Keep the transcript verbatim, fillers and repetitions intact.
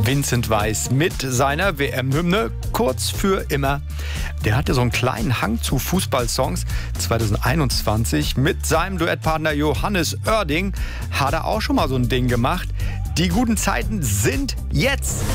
Vincent Weiss mit seiner W M-Hymne Kurz für immer. Der hatte so einen kleinen Hang zu Fußballsongs. zwanzig einundzwanzig mit seinem Duettpartner Johannes Oerding hat er auch schon mal so ein Ding gemacht. Die guten Zeiten sind jetzt.